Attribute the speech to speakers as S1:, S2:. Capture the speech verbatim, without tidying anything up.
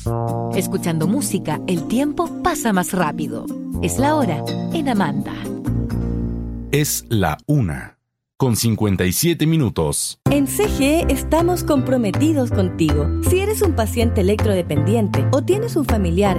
S1: Escuchando música, el tiempo pasa más rápido. Es la hora en Amanda.
S2: Es la una, con cincuenta y siete minutos.
S3: En C G E estamos comprometidos contigo. Si eres un paciente electrodependiente o tienes un familiar